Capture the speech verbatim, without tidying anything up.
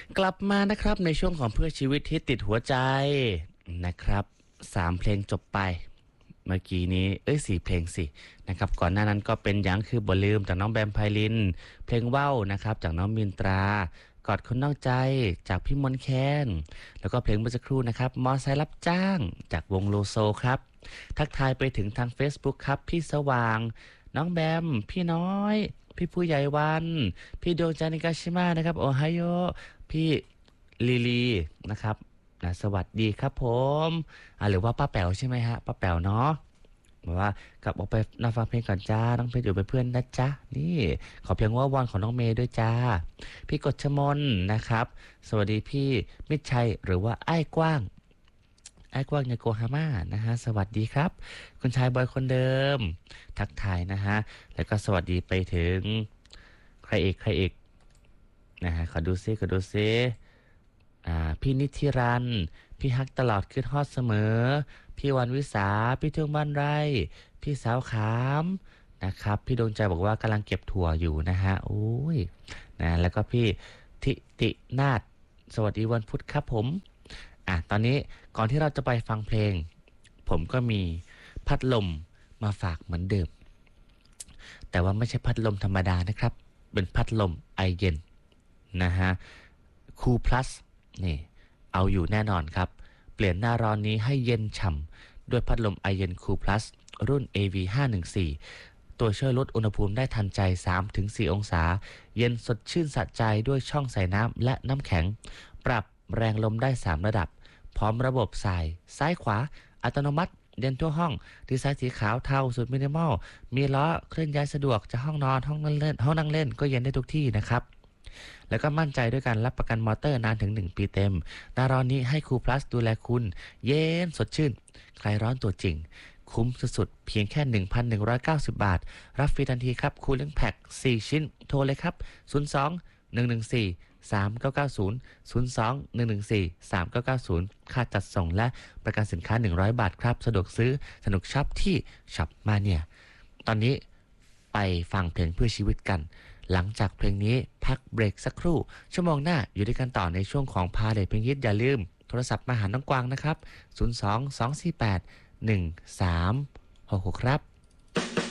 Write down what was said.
กลับมานะครับในช่วงของเพื่อชีวิตที่ติดหัวใจนะครับสามเพลงจบไปเมื่อกี้นี้เอ้ยสี่เพลงสินะครับก่อนหน้านั้นก็เป็นยังคือบ่ลืมจากน้องแบมไพลินเพลงว่าวนะครับจากน้องมินตรากอดคนนอกใจจากพี่มนต์แคนแล้วก็เพลงเมื่อสักครู่นะครับมอไซค์รับจ้างจากวงโลโซครับทักทายไปถึงทาง Facebook ครับพี่สว่างน้องแบมพี่น้อยพี่ผู้ใหญ่วันพี่ดวงจันทร์นิกาชิมานะครับโอไฮโอพี่ลีลีนะครับนะสวัสดีครับผมอ่าหรือว่าป้าแป๋วใช่ไหมฮะป้าแป๋วเนาะบอกว่ากลับออกไปนั่งฟังเพลงก่อนจ้าน้องเพชรอยู่เป็นเพื่อนนะจ๊ะนี่ขอเพียงว่าวอนของน้องเมย์ด้วยจ้าพี่กฎชมนนะครับสวัสดีพี่มิตรชัยหรือว่าไอ้กว้างไอ้กว้างในโกฮาม่านะฮะสวัสดีครับคุณชายบอยคนเดิมทักทายนะฮะแล้วก็สวัสดีไปถึงใครอีกใครอีกนะฮะขอดูซิขอดูซิอ่าพี่นิธิรันพี่ฮักตลอดขึ้นฮอดเสมอพี่วันวิสาพี่เทืองบ้านไร่พี่สาวขามนะครับพี่ดวงใจบอกว่ากำลังเก็บถั่วอยู่นะฮะโอ้ยนะแล้วก็พี่ทิตินาฏสวัสดีวันพุธครับผมอ่ะตอนนี้ก่อนที่เราจะไปฟังเพลงผมก็มีพัดลมมาฝากเหมือนเดิมแต่ว่าไม่ใช่พัดลมธรรมดานะครับเป็นพัดลมไอเย็นนะฮะคูลพลัสนี่เอาอยู่แน่นอนครับเปลี่ยนหน้าร้อนนี้ให้เย็นฉ่ำด้วยพัดลมไอเย็นคูลพลัสรุ่น เอ วี ห้าหนึ่งสี่ ตัวช่วยลดอุณหภูมิได้ทันใจ สามถึงสี่ องศาเย็นสดชื่นสะใจด้วยช่องใส่น้ำและน้ำแข็งปรับแรงลมได้สามระดับพร้อมระบบสายซ้ายขวาอัตโนมัติเย็นทั่วห้องดีไซน์สีขาวเทาสุดมินิมอลมีล้อเคลื่อนย้ายสะดวกจะห้องนอนห้องนั่งเล่นห้องนั่งเล่นก็เย็นได้ทุกที่นะครับแล้วก็มั่นใจด้วยการรับประกันมอเตอร์นานถึงหนึ่งปีเต็มหน้าร้อนนี้ให้คูลพลัสดูแลคุณเย็นสดชื่นใครร้อนตัวจริงคุ้มสุดๆเพียงแค่ หนึ่งพันหนึ่งร้อยเก้าสิบ บาทรับฟรีทันทีครับคูลิ่งแพ็คสี่ชิ้นโทรเลยครับศูนย์ สอง หนึ่ง หนึ่ง สี่ สาม เก้า เก้า ศูนย์ ศูนย์ สอง หนึ่ง หนึ่ง สี่ สาม เก้า เก้า ศูนย์ค่าจัดส่งและประกันสินค้าหนึ่งร้อยบาทครับสะดวกซื้อสนุกช็อปที่ช็อปมาเนี่ยตอนนี้ไปฟังเพลงเพื่อชีวิตกันหลังจากเพลงนี้พักเบรกสักครู่ชั่วโมงหน้าอยู่ด้วยกันต่อในช่วงของพาเลทเพลงฮิตอย่าลืมโทรศัพท์มาหาน้องกวางนะครับศูนย์ สอง สอง สี่ แปด หนึ่ง สาม หก หกครับ